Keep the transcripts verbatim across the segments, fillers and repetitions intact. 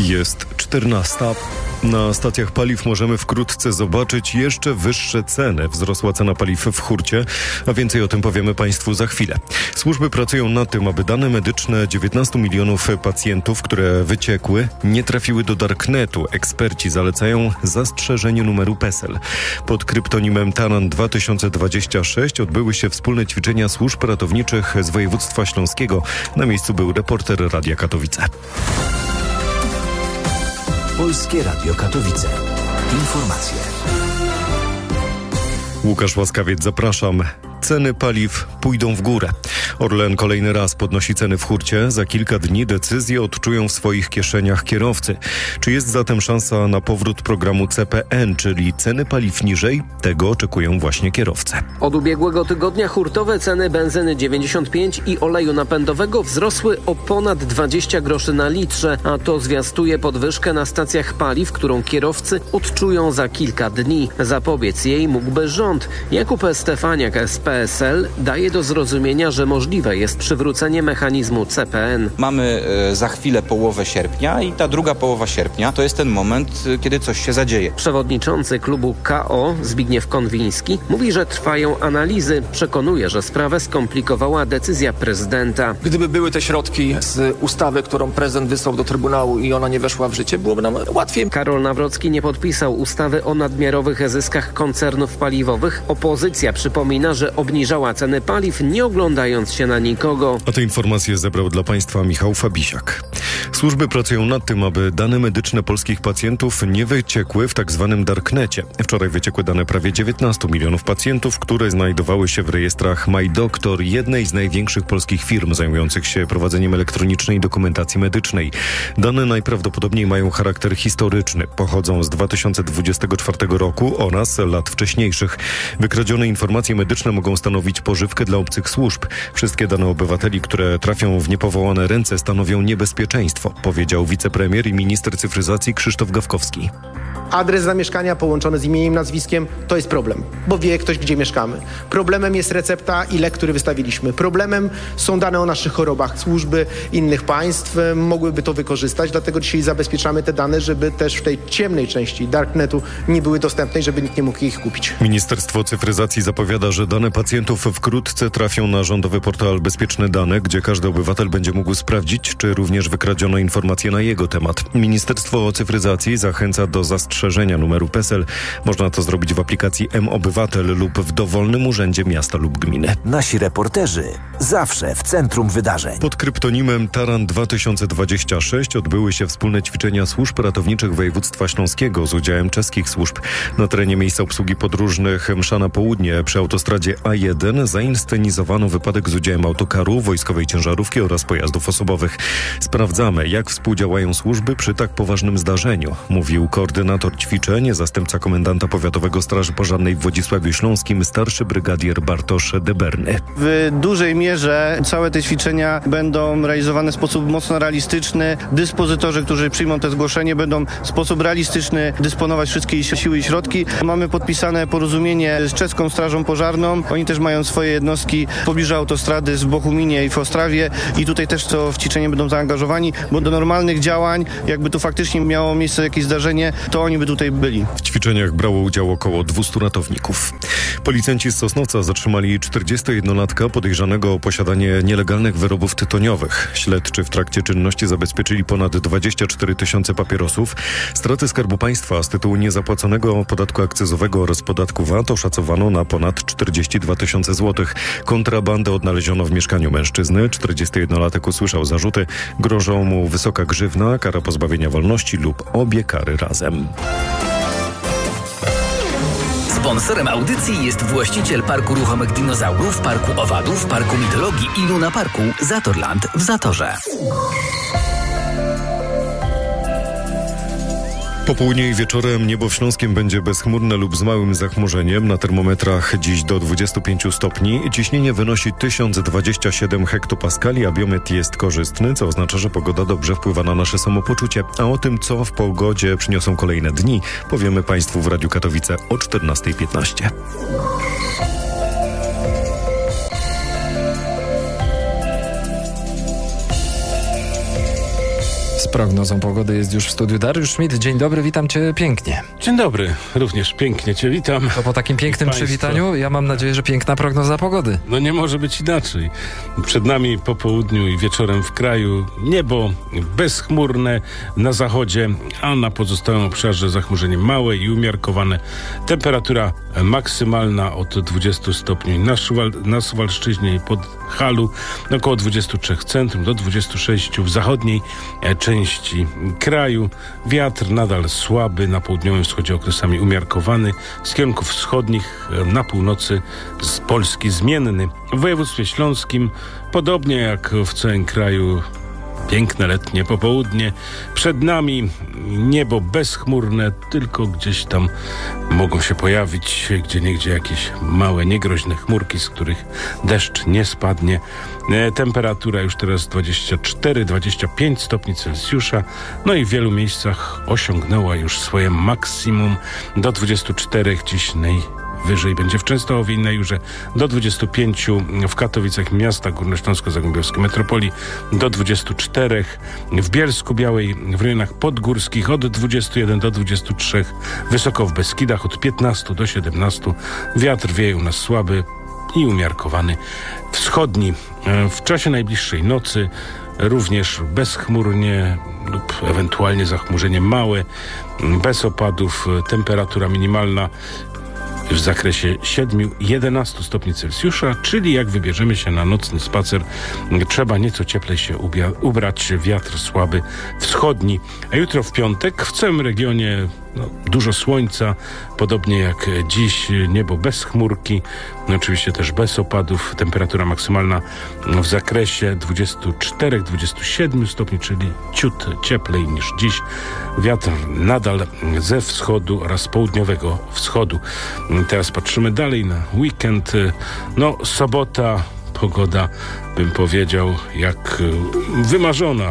Jest czternasta. Na stacjach paliw możemy wkrótce zobaczyć jeszcze wyższe ceny. Wzrosła cena paliw w hurcie, a więcej o tym powiemy Państwu za chwilę. Służby pracują nad tym, aby dane medyczne dziewiętnastu milionów pacjentów, które wyciekły, nie trafiły do darknetu. Eksperci zalecają zastrzeżenie numeru PESEL. Pod kryptonimem Taran dwa tysiące dwadzieścia sześć odbyły się wspólne ćwiczenia służb ratowniczych z województwa śląskiego. Na miejscu był reporter Radia Katowice. Polskie Radio Katowice. Informacje. Łukasz Łaskawiec, zapraszam. Ceny paliw pójdą w górę. Orlen kolejny raz podnosi ceny w hurcie. Za kilka dni decyzje odczują w swoich kieszeniach kierowcy. Czy jest zatem szansa na powrót programu C P N, czyli ceny paliw niżej? Tego oczekują właśnie kierowcy. Od ubiegłego tygodnia hurtowe ceny benzyny dziewięćdziesiąt pięć i oleju napędowego wzrosły o ponad dwadzieścia groszy na litrze, a to zwiastuje podwyżkę na stacjach paliw, którą kierowcy odczują za kilka dni. Zapobiec jej mógłby rząd. Jakub Stefaniak z P S L daje do zrozumienia, że możliwe jest przywrócenie mechanizmu C P N. Mamy e, za chwilę połowę sierpnia i ta druga połowa sierpnia to jest ten moment, e, kiedy coś się zadzieje. Przewodniczący klubu K O Zbigniew Konwiński mówi, że trwają analizy. Przekonuje, że sprawę skomplikowała decyzja prezydenta. Gdyby były te środki z ustawy, którą prezydent wysłał do Trybunału i ona nie weszła w życie, byłoby nam łatwiej. Karol Nawrocki nie podpisał ustawy o nadmiarowych zyskach koncernów paliwowych. Opozycja przypomina, że obniżała ceny paliw, nie oglądając się na nikogo. A te informacje zebrał dla Państwa Michał Fabisiak. Służby pracują nad tym, aby dane medyczne polskich pacjentów nie wyciekły w tak zwanym darknecie. Wczoraj wyciekły dane prawie dziewiętnastu milionów pacjentów, które znajdowały się w rejestrach MyDoktor, jednej z największych polskich firm zajmujących się prowadzeniem elektronicznej dokumentacji medycznej. Dane najprawdopodobniej mają charakter historyczny. Pochodzą z dwa tysiące dwudziestego czwartego roku oraz lat wcześniejszych. Wykradzione informacje medyczne mogą stanowić pożywkę dla obcych służb. Wszystkie dane obywateli, które trafią w niepowołane ręce, stanowią niebezpieczeństwo, powiedział wicepremier i minister cyfryzacji Krzysztof Gawkowski. Adres zamieszkania połączony z imieniem, nazwiskiem to jest problem, bo wie ktoś, gdzie mieszkamy. Problemem jest recepta i lek, który wystawiliśmy. Problemem są dane o naszych chorobach. Służby innych państw mogłyby to wykorzystać, dlatego dzisiaj zabezpieczamy te dane, żeby też w tej ciemnej części darknetu nie były dostępne i żeby nikt nie mógł ich kupić. Ministerstwo Cyfryzacji zapowiada, że dane pacjentów wkrótce trafią na rządowy portal Bezpieczne Dane, gdzie każdy obywatel będzie mógł sprawdzić, czy również wykradziono informacje na jego temat. Ministerstwo Cyfryzacji zachęca do zastrzeżenia numeru PESEL. Można to zrobić w aplikacji M-Obywatel lub w dowolnym urzędzie miasta lub gminy. Nasi reporterzy zawsze w centrum wydarzeń. Pod kryptonimem Taran dwa tysiące dwadzieścia sześć odbyły się wspólne ćwiczenia służb ratowniczych województwa śląskiego z udziałem czeskich służb. Na terenie miejsca obsługi podróżnych Msza na południe przy autostradzie A jeden zainscenizowano wypadek z udziałem autokaru, wojskowej ciężarówki oraz pojazdów osobowych. Sprawdzamy, jak współdziałają służby przy tak poważnym zdarzeniu, mówił koordynator ćwiczeń, zastępca komendanta powiatowego Straży Pożarnej w Wodzisławiu Śląskim, starszy brygadier Bartosz Deberny. W dużej mierze całe te ćwiczenia będą realizowane w sposób mocno realistyczny. Dyspozytorzy, którzy przyjmą te zgłoszenie, będą w sposób realistyczny dysponować wszystkie siły i środki. Mamy podpisane porozumienie z czeską Strażą Pożarną. Oni też mają swoje jednostki w pobliżu autostrady w Bochuminie i w Ostrawie i tutaj też co w ćwiczenie będą zaangażowani, bo do normalnych działań, jakby tu faktycznie miało miejsce jakieś zdarzenie, to oni by tutaj byli. W ćwiczeniach brało udział około dwieście ratowników. Policjanci z Sosnowca zatrzymali czterdziestojednolatka podejrzanego o posiadanie nielegalnych wyrobów tytoniowych. Śledczy w trakcie czynności zabezpieczyli ponad dwadzieścia cztery tysiące papierosów. Straty Skarbu Państwa z tytułu niezapłaconego podatku akcyzowego oraz podatku V A T oszacowano na ponad czterdzieści dwa tysiące złotych. Kontrabandę odnaleziono w mieszkaniu mężczyzny. czterdziestojednolatek usłyszał zarzuty. Grożą mu wysoka grzywna, kara pozbawienia wolności lub obie kary razem. Sponsorem audycji jest właściciel Parku Ruchomych Dinozaurów, Parku Owadów, Parku Mitologii i Luna Parku Zatorland w Zatorze. Po południu i wieczorem niebo w Śląskiem będzie bezchmurne lub z małym zachmurzeniem. Na termometrach dziś do dwudziestu pięciu stopni. Ciśnienie wynosi tysiąc dwadzieścia siedem hektopaskali, a biometr jest korzystny, co oznacza, że pogoda dobrze wpływa na nasze samopoczucie. A o tym, co w pogodzie przyniosą kolejne dni, powiemy Państwu w Radiu Katowice o czternasta piętnaście. prognozą pogody jest już w studiu Dariusz Schmidt. Dzień dobry, witam cię pięknie. Dzień dobry, również pięknie cię witam. To po takim pięknym przywitaniu ja mam nadzieję, że piękna prognoza pogody. No nie może być inaczej. Przed nami po południu i wieczorem w kraju niebo bezchmurne na zachodzie, a na pozostałym obszarze zachmurzenie małe i umiarkowane. Temperatura maksymalna od dwudziestu stopni na, Szwal- na Suwalszczyźnie i Podhalu, około dwudziestu trzech w centrum, do dwudziestu sześciu w zachodniej części kraju. Wiatr nadal słaby, na południowym wschodzie okresami umiarkowany, z kierunków wschodnich na północy z Polski zmienny. W województwie śląskim, podobnie jak w całym kraju, piękne letnie popołudnie. Przed nami niebo bezchmurne, tylko gdzieś tam mogą się pojawić gdzieniegdzie jakieś małe, niegroźne chmurki, z których deszcz nie spadnie. E, temperatura już teraz dwadzieścia cztery dwadzieścia pięć stopni Celsjusza, no i w wielu miejscach osiągnęła już swoje maksimum do dwudziestu czterech, dziś najwyżej. Wyżej będzie w Częstochowie i na Jurze do dwudziestu pięciu, w Katowicach miasta Górnośląsko-Zagłębiowskiej Metropolii do dwudziestu czterech, w Bielsku Białej, w rejonach podgórskich od dwudziestu jeden do dwudziestu trzech, wysoko w Beskidach od piętnastu do siedemnastu. Wiatr wieje u nas słaby i umiarkowany wschodni. W czasie najbliższej nocy również bezchmurnie lub ewentualnie zachmurzenie małe, bez opadów, temperatura minimalna w zakresie siedmiu do jedenastu stopni Celsjusza, czyli jak wybierzemy się na nocny spacer, trzeba nieco cieplej się ubia- ubrać, wiatr słaby wschodni. A jutro w piątek w całym regionie no, dużo słońca, podobnie jak dziś, niebo bez chmurki, no, oczywiście też bez opadów, temperatura maksymalna w zakresie dwudziestu czterech do dwudziestu siedmiu stopni, czyli ciut cieplej niż dziś. Wiatr nadal ze wschodu oraz południowego wschodu. Teraz patrzymy dalej na weekend. No, sobota, pogoda, bym powiedział, jak wymarzona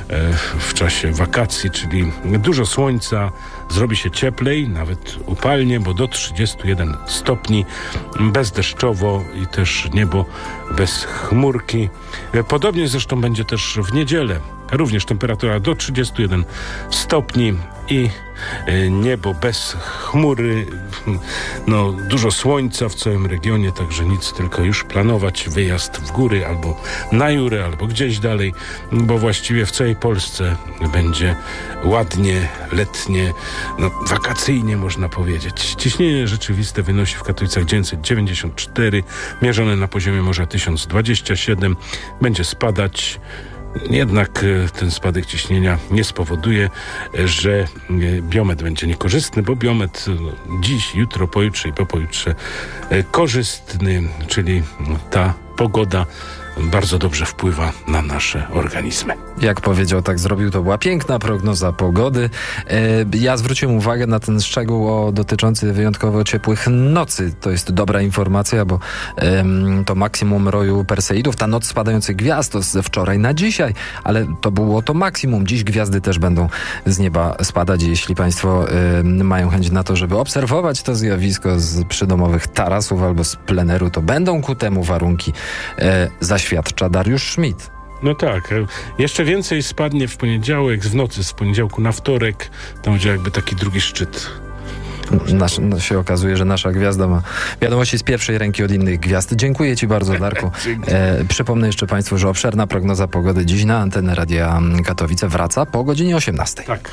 w czasie wakacji, czyli dużo słońca, zrobi się cieplej, nawet upalnie, bo do trzydziestu jeden stopni, bezdeszczowo i też niebo bez chmurki. Podobnie zresztą będzie też w niedzielę. Również temperatura do trzydziestu jeden stopni i niebo bez chmury. No, dużo słońca w całym regionie, także nic, tylko już planować wyjazd w góry albo na Jurę, albo gdzieś dalej, bo właściwie w całej Polsce będzie ładnie, letnie, no, wakacyjnie można powiedzieć. Ciśnienie rzeczywiste wynosi w Katowicach dziewięćset dziewięćdziesiąt cztery, mierzone na poziomie morza tysiąc dwadzieścia siedem. Będzie spadać. Jednak ten spadek ciśnienia nie spowoduje, że biometr będzie niekorzystny, bo biometr dziś, jutro, pojutrze i po pojutrze korzystny, czyli ta pogoda bardzo dobrze wpływa na nasze organizmy. Jak powiedział, tak zrobił. To była piękna prognoza pogody. Ja zwróciłem uwagę na ten szczegół dotyczący wyjątkowo ciepłych nocy. To jest dobra informacja, bo to maksimum roju Perseidów, ta noc spadających gwiazd to ze wczoraj na dzisiaj, ale to było to maksimum. Dziś gwiazdy też będą z nieba spadać. Jeśli państwo mają chęć na to, żeby obserwować to zjawisko z przydomowych tarasów albo z pleneru, to będą ku temu warunki, zaświadcza Dariusz Schmidt. No tak, jeszcze więcej spadnie w poniedziałek, w nocy z poniedziałku na wtorek, tam będzie jakby taki drugi szczyt. Nasz, no się okazuje, że nasza gwiazda ma wiadomości z pierwszej ręki od innych gwiazd. Dziękuję ci bardzo, Darku. E, przypomnę jeszcze państwu, że obszerna prognoza pogody dziś na antenę Radia Katowice wraca po godzinie osiemnastej. Tak.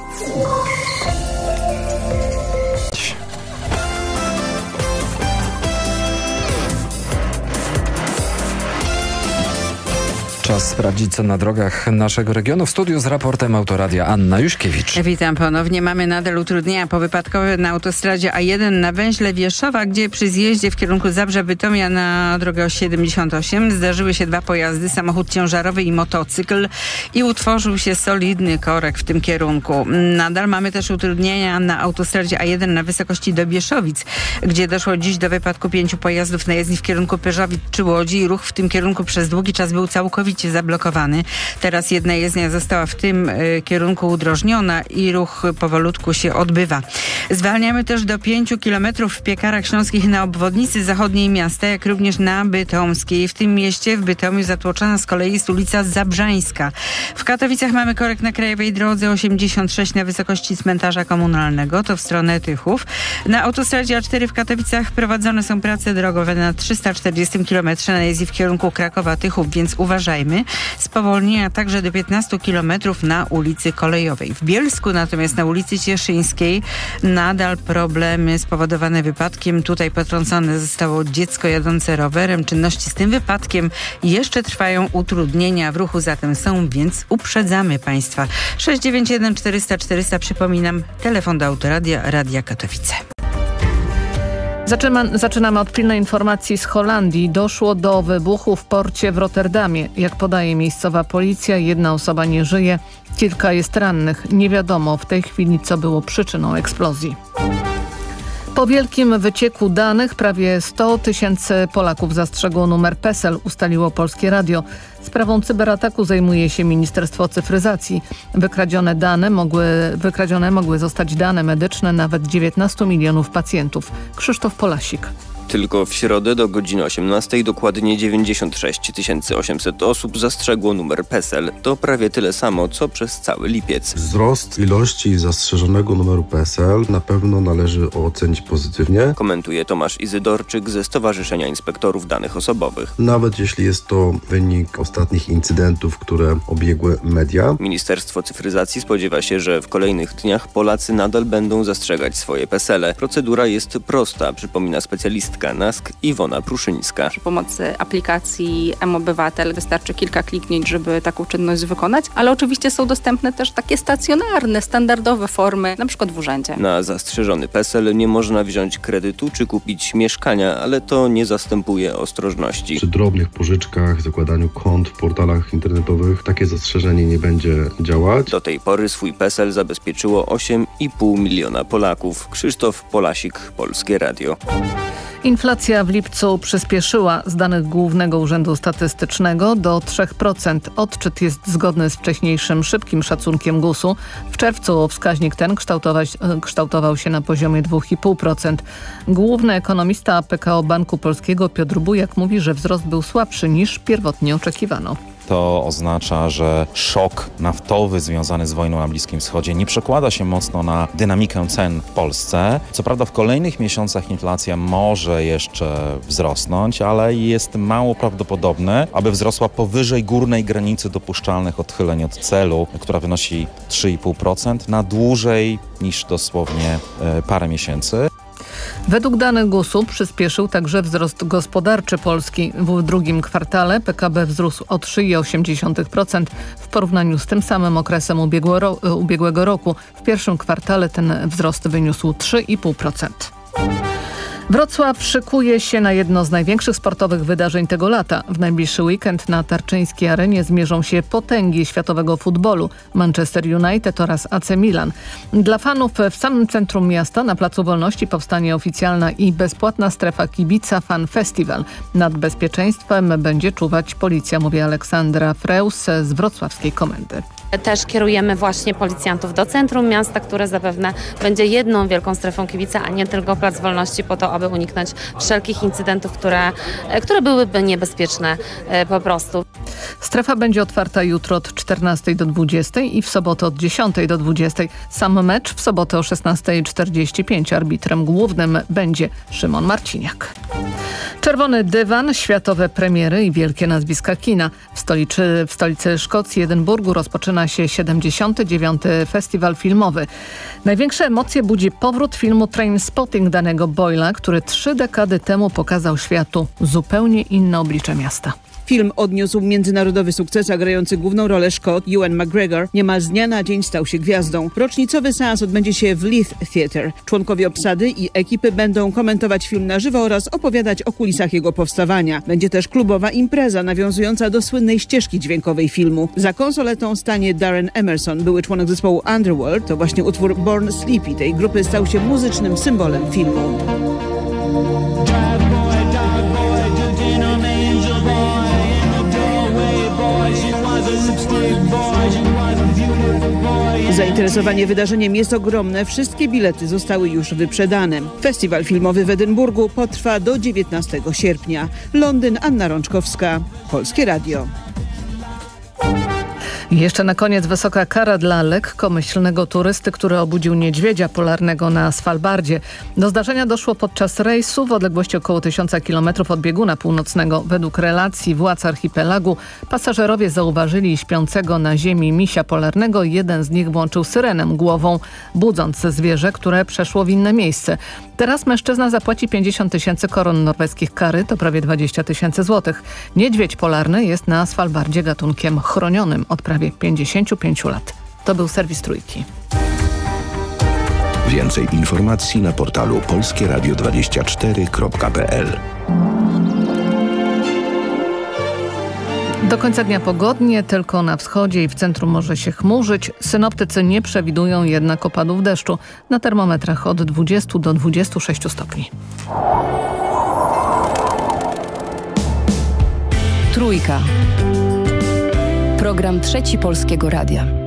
Czas sprawdzić, co na drogach naszego regionu. W studiu z raportem Autoradia Anna Juśkiewicz. Witam ponownie. Mamy nadal utrudnienia powypadkowe na autostradzie A jeden na węźle Wierszowa, gdzie przy zjeździe w kierunku Zabrze-Bytomia na drogę siedemdziesiąt osiem zdarzyły się dwa pojazdy, samochód ciężarowy i motocykl, i utworzył się solidny korek w tym kierunku. Nadal mamy też utrudnienia na autostradzie A jeden na wysokości do Bieszowic, gdzie doszło dziś do wypadku pięciu pojazdów na jezdni w kierunku Pyrzowic czy Łodzi. Ruch w tym kierunku przez długi czas był całkowicie całkowicie zablokowany. Teraz jedna jezdnia została w tym y, kierunku udrożniona i ruch powolutku się odbywa. Zwalniamy też do pięciu kilometrów w Piekarach Śląskich na obwodnicy zachodniej miasta, jak również na Bytomskiej. W tym mieście, w Bytomiu, zatłoczona z kolei jest ulica Zabrzańska. W Katowicach mamy korek na krajowej drodze osiemdziesiąt sześć na wysokości cmentarza komunalnego, to w stronę Tychów. Na autostradzie A cztery w Katowicach prowadzone są prace drogowe na trzysta czterdziestym kilometrze na jezdni w kierunku Krakowa-Tychów, więc uważajmy. Spowolnienia także do piętnastu kilometrów na ulicy Kolejowej. W Bielsku natomiast na ulicy Cieszyńskiej nadal problemy spowodowane wypadkiem. Tutaj potrącone zostało dziecko jadące rowerem. Czynności z tym wypadkiem jeszcze trwają, utrudnienia w ruchu zatem są, więc uprzedzamy Państwa. sześć dziewięć jeden czterysta czterysta, przypominam, telefon do Autoradia, Radia Katowice. Zaczynamy, zaczynamy od pilnej informacji z Holandii. Doszło do wybuchu w porcie w Rotterdamie. Jak podaje miejscowa policja, jedna osoba nie żyje, kilka jest rannych. Nie wiadomo w tej chwili, co było przyczyną eksplozji. Po wielkim wycieku danych prawie sto tysięcy Polaków zastrzegło numer PESEL, ustaliło Polskie Radio. Sprawą cyberataku zajmuje się Ministerstwo Cyfryzacji. Wykradzione dane mogły, wykradzione mogły zostać dane medyczne nawet dziewiętnastu milionów pacjentów. Krzysztof Polasik. Tylko w środę do godziny osiemnastej dokładnie dziewięćdziesiąt sześć tysięcy osiemset osób zastrzegło numer PESEL. To prawie tyle samo, co przez cały lipiec. Wzrost ilości zastrzeżonego numeru PESEL na pewno należy ocenić pozytywnie. Komentuje Tomasz Izydorczyk ze Stowarzyszenia Inspektorów Danych Osobowych. Nawet jeśli jest to wynik ostatnich incydentów, które obiegły media. Ministerstwo Cyfryzacji spodziewa się, że w kolejnych dniach Polacy nadal będą zastrzegać swoje PESEL-e. Procedura jest prosta, przypomina specjalistka NASK Iwona Pruszyńska. Przy pomocy aplikacji mObywatel wystarczy kilka kliknięć, żeby taką czynność wykonać, ale oczywiście są dostępne też takie stacjonarne, standardowe formy, na przykład w urzędzie. Na zastrzeżony PESEL nie można wziąć kredytu czy kupić mieszkania, ale to nie zastępuje ostrożności. Przy drobnych pożyczkach, zakładaniu kont w portalach internetowych takie zastrzeżenie nie będzie działać. Do tej pory swój PESEL zabezpieczyło osiem i pół miliona Polaków. Krzysztof Polasik, Polskie Radio. Inflacja w lipcu przyspieszyła. Z danych Głównego Urzędu Statystycznego do trzy procent. Odczyt jest zgodny z wcześniejszym szybkim szacunkiem gusu. W czerwcu wskaźnik ten kształtował się na poziomie dwa i pół procent. Główny ekonomista P K O Banku Polskiego Piotr Bujak mówi, że wzrost był słabszy niż pierwotnie oczekiwano. To oznacza, że szok naftowy związany z wojną na Bliskim Wschodzie nie przekłada się mocno na dynamikę cen w Polsce. Co prawda w kolejnych miesiącach inflacja może jeszcze wzrosnąć, ale jest mało prawdopodobne, aby wzrosła powyżej górnej granicy dopuszczalnych odchyleń od celu, która wynosi trzy i pół procent na dłużej niż dosłownie parę miesięcy. Według danych gusu przyspieszył także wzrost gospodarczy Polski. W drugim kwartale P K B wzrósł o trzy i osiem dziesiątych procent w porównaniu z tym samym okresem ubiegłego roku. W pierwszym kwartale ten wzrost wyniósł trzy i pół procent. Wrocław szykuje się na jedno z największych sportowych wydarzeń tego lata. W najbliższy weekend na Tarczyńskiej Arenie zmierzą się potęgi światowego futbolu Manchester United oraz A C Milan. Dla fanów w samym centrum miasta na Placu Wolności powstanie oficjalna i bezpłatna strefa kibica Fan Festival. Nad bezpieczeństwem będzie czuwać policja, mówi Aleksandra Freus z wrocławskiej komendy. Też kierujemy właśnie policjantów do centrum miasta, które zapewne będzie jedną wielką strefą kibica, a nie tylko Plac Wolności, po to, aby uniknąć wszelkich incydentów, które, które byłyby niebezpieczne po prostu. Strefa będzie otwarta jutro od czternastej do dwudziestej i w sobotę od dziesiątej do dwudziestej. Sam mecz w sobotę o szesnastej czterdzieści pięć. Arbitrem głównym będzie Szymon Marciniak. Czerwony dywan, światowe premiery i wielkie nazwiska kina. W stolicy, w stolicy Szkocji, Edynburgu, rozpoczyna się siedemdziesiąty dziewiąty festiwal filmowy. Największe emocje budzi powrót filmu Trainspotting danego Boyla, który trzy dekady temu pokazał światu zupełnie inne oblicze miasta. Film odniósł międzynarodowy sukces, a grający główną rolę Szkot Ewan McGregor niemal z dnia na dzień stał się gwiazdą. Rocznicowy seans odbędzie się w Leith Theatre. Członkowie obsady i ekipy będą komentować film na żywo oraz opowiadać o kulisach jego powstawania. Będzie też klubowa impreza nawiązująca do słynnej ścieżki dźwiękowej filmu. Za konsoletą stanie Darren Emerson, były członek zespołu Underworld. To właśnie utwór Born Sleepy tej grupy stał się muzycznym symbolem filmu. Zainteresowanie wydarzeniem jest ogromne. Wszystkie bilety zostały już wyprzedane. Festiwal filmowy w Edynburgu potrwa do dziewiętnastego sierpnia. Londyn, Anna Rączkowska, Polskie Radio. Jeszcze na koniec wysoka kara dla lekkomyślnego turysty, który obudził niedźwiedzia polarnego na Svalbardzie. Do zdarzenia doszło podczas rejsu w odległości około tysiąca kilometrów od bieguna północnego. Według relacji władz archipelagu pasażerowie zauważyli śpiącego na ziemi misia polarnego. Jeden z nich włączył syrenę głową, budząc zwierzę, które przeszło w inne miejsce. Teraz mężczyzna zapłaci pięćdziesiąt tysięcy koron norweskich kary, to prawie dwadzieścia tysięcy złotych. Niedźwiedź polarny jest na Svalbardzie gatunkiem chronionym od prawie pięćdziesięciu pięciu lat. To był serwis Trójki. Więcej informacji na portalu polskie radio dwadzieścia cztery kropka p l. Do końca dnia pogodnie, tylko na wschodzie i w centrum może się chmurzyć. Synoptycy nie przewidują jednak opadów deszczu. Na termometrach od dwudziestu do dwudziestu sześciu stopni. Trójka. Program Trzeci Polskiego Radia.